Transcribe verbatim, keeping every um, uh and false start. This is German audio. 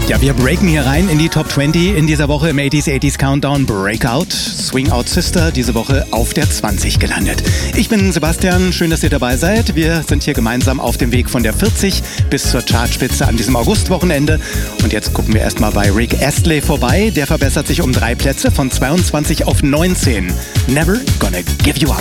Ja, wir breaken hier rein in die Top zwanzig in dieser Woche im achtziger achtziger Countdown Breakout. Swing Out Sister, diese Woche auf der zwanzig gelandet. Ich bin Sebastian, schön, dass ihr dabei seid. Wir sind hier gemeinsam auf dem Weg von der vierzig bis zur Chartspitze an diesem Augustwochenende. Und jetzt gucken wir erstmal bei Rick Astley vorbei. Der verbessert sich um drei Plätze von zweiundzwanzig auf neunzehn. Never Gonna Give You Up.